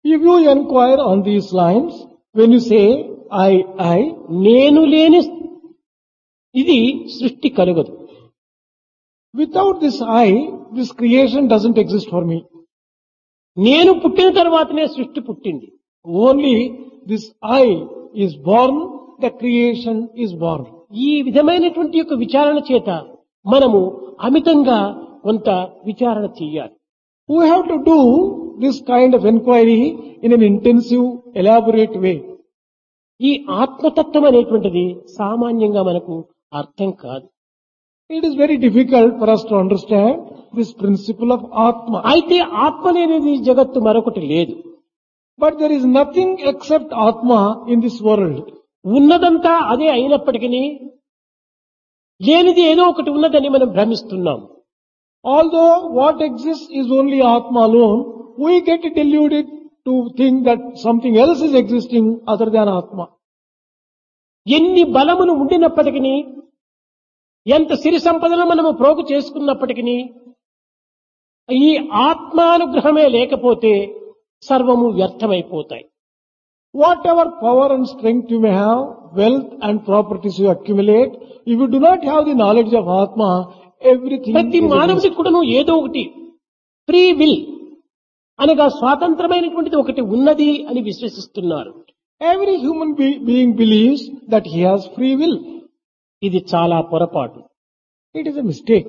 If you inquire on these lines, when you say I, నేను లేని ఇది సృష్టి కలుగదు. without this I, this creation doesn't exist for me. నేను పుట్టిన తర్వాతనే సృష్టి పుట్టింది. Only this I is born, the creation is born. ఈ విధమైనటువంటి యొక్క విచారణ చేత మనము అమితంగా కొంత విచారణ చెయ్యాలి. We have to do this kind of inquiry in an intensive, elaborate way. ఈ ఆత్మతత్వం అనేటువంటిది సామాన్యంగా మనకు అర్థం కాదు. It is very difficult for us to understand this principle of Atma. అయితే ఆత్మ లేనిది జగత్తు మరొకటి లేదు. But there is nothing except Atma in this world. ఉన్నదంతా అదే అయినప్పటికీ లేనిది ఏదో ఒకటి ఉన్నదని మనం భ్రమిస్తున్నాం. Although what exists is only Atma alone, we get deluded to think that something else is existing other than Atma. ఎన్ని బలములు ఉండినప్పటికీ, ఎంత సిరి సంపదలు మనము ప్రోగు చేసుకున్నప్పటికీ, ఈ ఆత్మానుగ్రహమే లేకపోతే సర్వము వ్యర్థమైపోతాయి. Whatever power and strength you may have, wealth and properties you accumulate, if you do not have the knowledge of Atma, everything ప్రతి is మానవుడికి కూడాను ఏదో ఒకటి ఫ్రీ విల్ అనగా స్వాతంత్రమైనటువంటిది ఒకటి ఉన్నది అని విశ్వసిస్తున్నారు. every human being believes that he has free will. ఇది చాలా పొరపాటు. It is a mistake.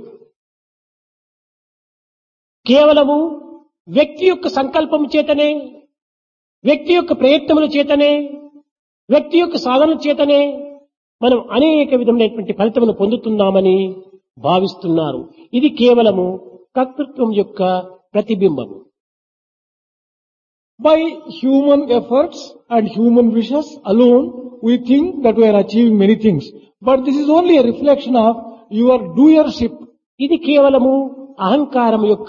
కేవలము వ్యక్తి యొక్క సంకల్పం చేతనే, వ్యక్తి యొక్క ప్రయత్నముల చేతనే, వ్యక్తి యొక్క సాధన చేతనే మనం అనేక విధమైనటువంటి ఫలితమును పొందుతున్నామని భావిస్తున్నారు. ఇది కేవలము కర్తృత్వం యొక్క ప్రతిబింబము. By human efforts and human wishes alone, we think that we are achieving many things. But this is only a reflection of your doership. ఇది కేవలము అహంకారం యొక్క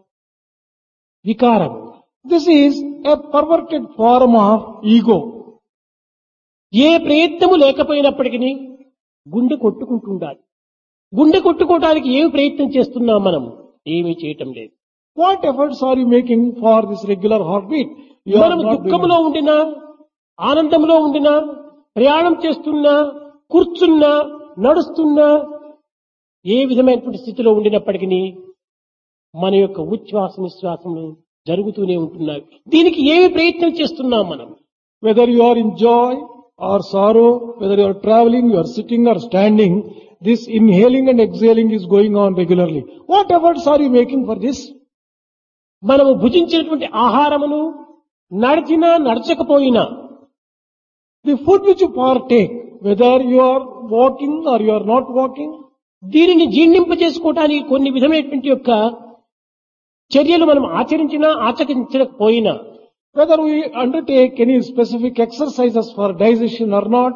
వికారం. This is a perverted form of ego. ఏ ప్రయత్నము లేకపోయినప్పటికీ గుండె కొట్టుకుంటుండాలి. గుండె కొట్టుకోవడానికి ఏమి ప్రయత్నం చేస్తున్నాం మనం? ఏమీ చేయటం లేదు. What efforts are you making for this regular heartbeat? You are మనం not దుఃఖంలో doing. ఉండినా, ఆనందంలో ఉండినా, ప్రయాణం చేస్తున్నా, కూర్చున్నా, నడుస్తున్నా, ఏ విధమైనటువంటి స్థితిలో ఉండినప్పటికీ మన యొక్క ఉచ్ఛ్వాస నిశ్వాసములు జరుగుతూనే ఉంటున్నాయి. దీనికి ఏమి ప్రయత్నం చేస్తున్నాం మనం? Whether you are in joy or sorrow, whether you are traveling, you are sitting or standing, this inhaling and exhaling is going on regularly. What efforts are you making for this? మనము భుజించినటువంటి ఆహారమును నడిచినా నడచకపోయినా, The food which you partake, whether you are walking or you are not walking, దీనిని జీర్ణింప చేసుకోవటానికి కొన్ని విధమైనటువంటి యొక్క చర్యలు మనం ఆచరించినా ఆచరించకపోయినా, whether we undertake any specific exercises for digestion or not,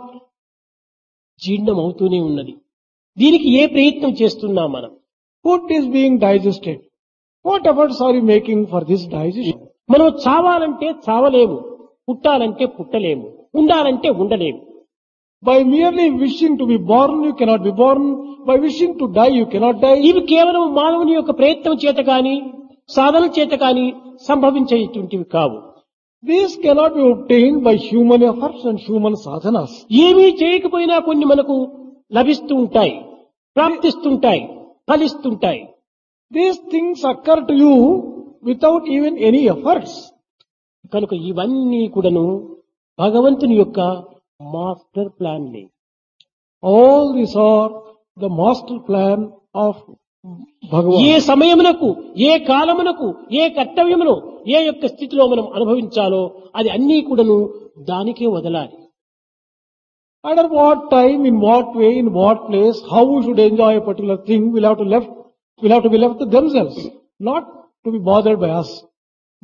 జీర్ణం అవుతూనే ఉన్నది. దీనికి ఏ ప్రయత్నం చేస్తున్నాం మనం? food is being digested. What efforts are you making for this digestion? మనం చావాలంటే చావలేము, పుట్టాలంటే పుట్టలేము, ఉండాలంటే ఉండలేము. By merely wishing to be born, you cannot be born. By wishing to die, you cannot die. ఇవి కేవలం మానవుని యొక్క ప్రయత్నం చేత కాని, సాధన చేత కాని సంభవించేటువంటివి కావు. These cannot be obtained by human efforts and human sadhanas. ఏమీ చేయకపోయినా కొన్ని మనకు లభిస్తూ ఉంటాయి, ప్రాప్తిస్తుంటాయి, ఫలిస్తుంటాయి. These things occur to you without even any efforts. కనుక ఇవన్నీ కూడాను భగవంతుని యొక్క master ప్లాన్లే. All these are the master plan of Bhagavan. ఏ సమయమునకు, ఏ కాలమునకు, ఏ కర్తవ్యమును, ఏ యొక్క స్థితిలో మనం అనుభవించాలో అది అన్నీ కూడాను దానికే వదలాలి. At what time, in what way, in what place, how we should enjoy a particular thing will have to be left to themselves, not to be bothered by us.